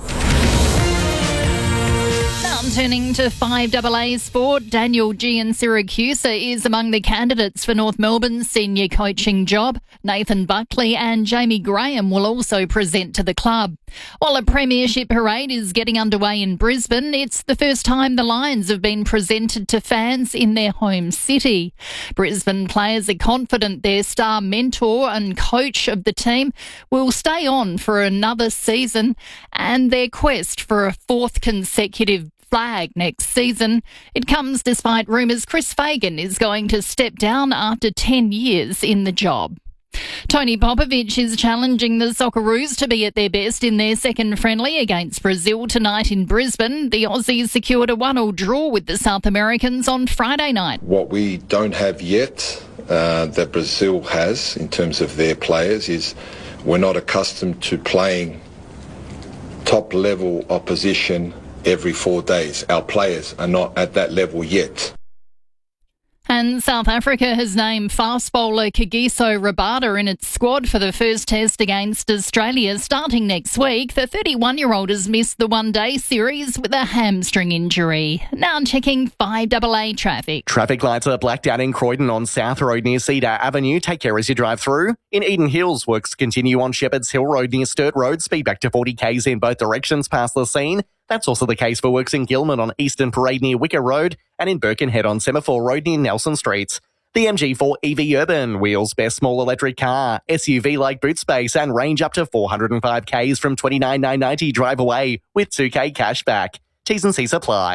Turning to five double A sport, Daniel Giansiracusa is among the candidates for North Melbourne's senior coaching job. Nathan Buckley and Jamie Graham will also present to the club. While a premiership parade is getting underway in Brisbane, it's the first time the Lions have been presented to fans in their home city. Brisbane players are confident their star mentor and coach of the team will stay on for another season and their quest for a fourth consecutive flag next season. It comes despite rumours Chris Fagan is going to step down after ten years in the job. Tony Popovic is challenging the Socceroos to be at their best in their second friendly against Brazil tonight in Brisbane. The Aussies secured a one all draw with the South Americans on Friday night. What we don't have yet uh, that Brazil has in terms of their players is we're not accustomed to playing top-level opposition every four days. Our players are not at that level yet. And South Africa has named fast bowler Kagiso Rabada in its squad for the first test against Australia starting next week. The thirty-one-year-old has missed the one-day series with a hamstring injury. Now checking five double A traffic. Traffic lights are blacked out in Croydon on South Road near Cedar Avenue. Take care as you drive through. In Eden Hills, works continue on Shepherd's Hill Road near Sturt Road. Speed back to forty k's in both directions past the scene. That's also the case for works in Gilman on Eastern Parade near Wicker Road and in Birkenhead on Semaphore Road near Nelson Street. The M G four E V Urban, wheels best small electric car, S U V like boot space and range up to four hundred five k's from twenty-nine thousand nine hundred ninety drive away with two k cash back. T's and C's apply.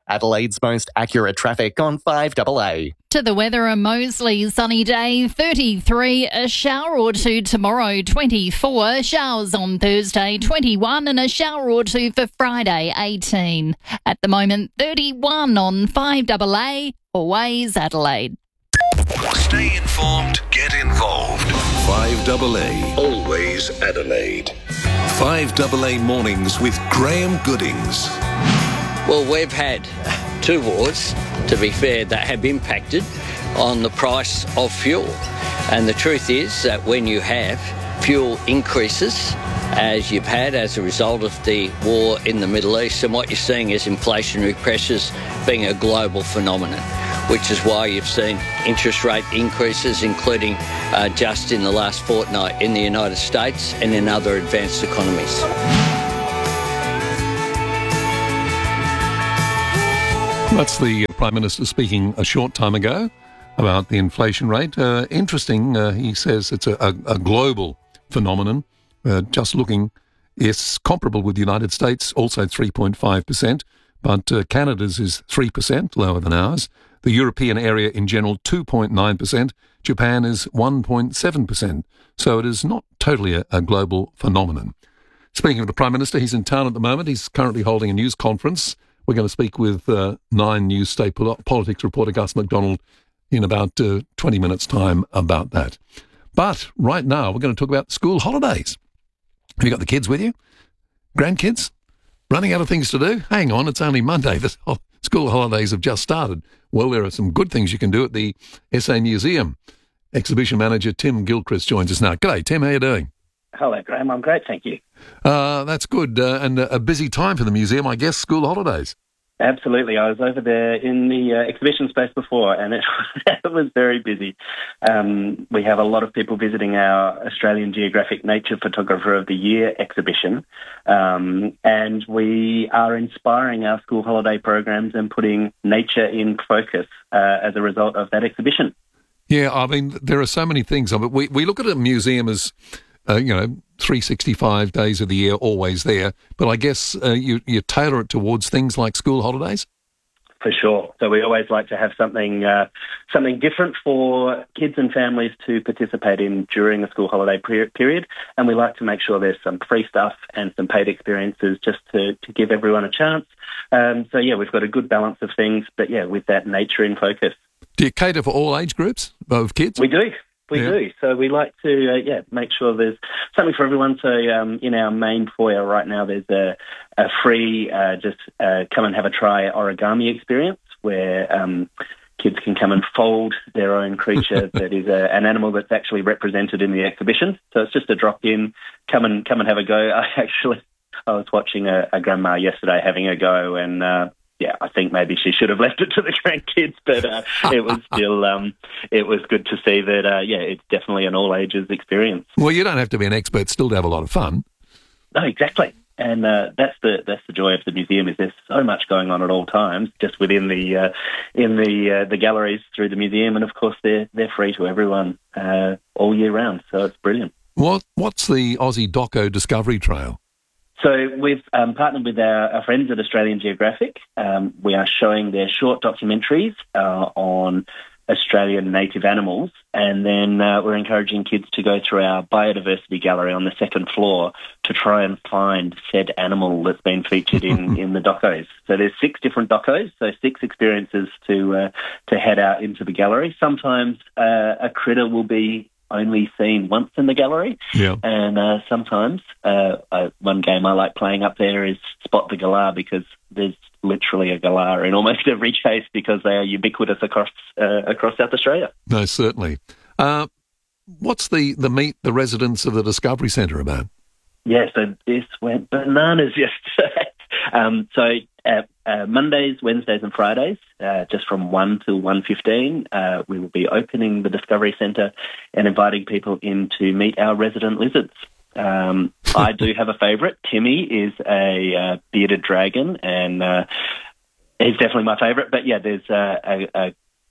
Adelaide's most accurate traffic on five A A. To the weather, a mostly sunny day, thirty-three, a shower or two tomorrow, twenty-four, showers on Thursday, twenty-one, and a shower or two for Friday, eighteen. At the moment, thirty-one on five A A, Always Adelaide. Stay informed, get involved. five A A, Always Adelaide. five A A Mornings with Graham Goodings. Well, we've had two wars, to be fair, that have impacted on the price of fuel. And the truth is that when you have fuel increases, as you've had as a result of the war in the Middle East, and what you're seeing is inflationary pressures being a global phenomenon, which is why you've seen interest rate increases, including uh, just in the last fortnight in the United States and in other advanced economies. That's the Prime Minister speaking a short time ago about the inflation rate. Uh, interesting, uh, he says it's a, a, a global phenomenon. Uh, just looking, it's comparable with the United States, also three point five percent, but uh, Canada's is three percent, lower than ours. The European area in general, two point nine percent. Japan is one point seven percent. So it is not totally a, a global phenomenon. Speaking of the Prime Minister, he's in town at the moment. He's currently holding a news conference. We're going to speak with uh, Nine News State Pol- Politics reporter Gus McDonald in about uh, twenty minutes' time about that. But right now, we're going to talk about school holidays. Have you got the kids with you? Grandkids? Running out of things to do? Hang on, it's only Monday. The school holidays have just started. Well, there are some good things you can do at the S A Museum. Exhibition manager Tim Gilchrist joins us now. G'day, Tim. How are you doing? Hello, Graham. I'm great, thank you. Uh, that's good. Uh, and a busy time for the museum, I guess, school holidays. Absolutely. I was over there in the uh, exhibition space before, and it, it was very busy. Um, we have a lot of people visiting our Australian Geographic Nature Photographer of the Year exhibition, um, and we are inspiring our school holiday programs and putting nature in focus uh, as a result of that exhibition. Yeah, I mean, there are so many things. I mean, we, we look at a museum as Uh, you know, three hundred sixty-five days of the year, always there. But I guess uh, you, you tailor it towards things like school holidays? For sure. So we always like to have something uh, something different for kids and families to participate in during the school holiday per- period. And we like to make sure there's some free stuff and some paid experiences just to, to give everyone a chance. Um, so, yeah, we've got a good balance of things, but, yeah, with that nature in focus. Do you cater for all age groups of kids? We do. We yeah. do. So we like to, uh, yeah, make sure there's something for everyone. So um, in our main foyer right now, there's a, a free uh, just uh, come and have a try origami experience where um, kids can come and fold their own creature that is a, an animal that's actually represented in the exhibition. So it's just a drop in, come and come and have a go. I actually, I was watching a, a grandma yesterday having a go, and uh, yeah, I think maybe she should have left it to the grandkids, but uh, it was still, um, it was good to see that, uh, yeah, it's definitely an all ages experience. Well, you don't have to be an expert still to have a lot of fun. No, exactly. And uh, that's the that's the joy of the museum, is there's so much going on at all times, just within the uh, in the uh, the galleries through the museum, and of course they're they're free to everyone uh, all year round. So it's brilliant. What what's the Aussie Doco Discovery Trail? So we've um, partnered with our, our friends at Australian Geographic. Um, we are showing their short documentaries uh, on Australian native animals, and then uh, we're encouraging kids to go through our biodiversity gallery on the second floor to try and find said animal that's been featured in, in the docos. So there's six different docos, so six experiences to uh, to head out into the gallery. Sometimes uh, a critter will be only seen once in the gallery. Yeah. And uh, sometimes uh, uh, one game I like playing up there is Spot the Galah, because there's literally a galah in almost every case because they are ubiquitous across uh, across South Australia. No, certainly. Uh, what's the, the meet the residents of the Discovery Centre about? Yeah, so this went bananas yesterday. um, so uh, uh, Mondays, Wednesdays and Fridays, uh, just from one till one fifteen, uh, we will be opening the Discovery Centre and inviting people in to meet our resident lizards. Um, I do have a favourite. Timmy is a uh, bearded dragon, and uh, he's definitely my favourite. But yeah, there's uh, a, a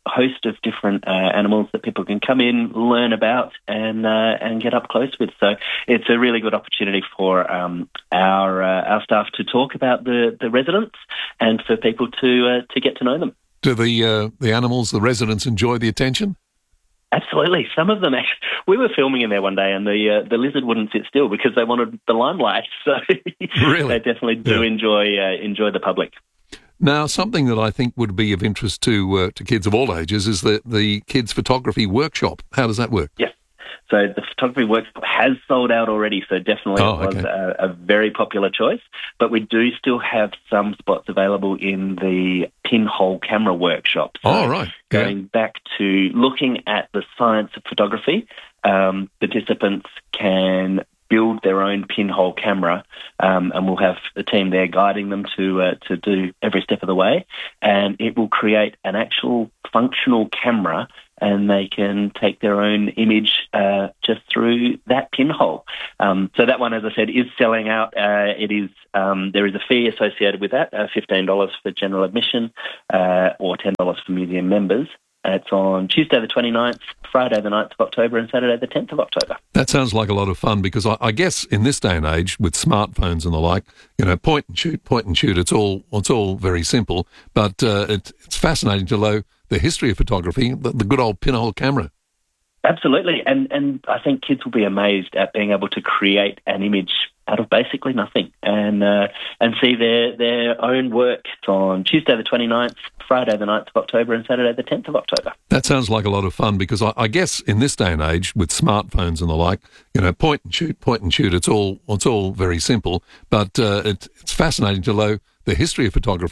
host of different uh, animals that people can come in, learn about, and uh, and get up close with. So it's a really good opportunity for um, our uh, our staff to talk about the, the residents and for people to uh, to get to know them. Do the uh, the animals, the residents, enjoy the attention? Absolutely. Some of them, actually, we were filming in there one day and the uh, the lizard wouldn't sit still because they wanted the limelight. So really? They definitely do Yeah. enjoy uh, enjoy the public. Now, something that I think would be of interest to uh, to kids of all ages is the, the kids' photography workshop. How does that work? Yes. So the photography workshop has sold out already, so definitely Oh, it was okay. a, a very popular choice. But we do still have some spots available in the pinhole camera workshop. So Oh, right. Yeah. Going back to looking at the science of photography, um, participants can build their own pinhole camera, um, and we'll have a team there guiding them to uh, to do every step of the way, and it will create an actual functional camera, and they can take their own image uh, just through that pinhole. Um, so that one, as I said, is selling out. Uh, it is um, there is a fee associated with that, uh, fifteen dollars for general admission uh, or ten dollars for museum members. It's on Tuesday the twenty-ninth, Friday the ninth of October and Saturday the tenth of October. That sounds like a lot of fun because I, I guess in this day and age with smartphones and the like, you know, point and shoot, point and shoot, it's all it's all very simple. But uh, it, it's fascinating to know the history of photography, the, the good old pinhole camera. Absolutely, and and I think kids will be amazed at being able to create an image out of basically nothing and uh, and see their, their own work. It's on Tuesday the twenty-ninth, Friday the ninth of October and Saturday the tenth of October. That sounds like a lot of fun because I, I guess in this day and age with smartphones and the like, you know, point and shoot, point and shoot, it's all it's all very simple. But uh, it, it's fascinating to know the history of photography.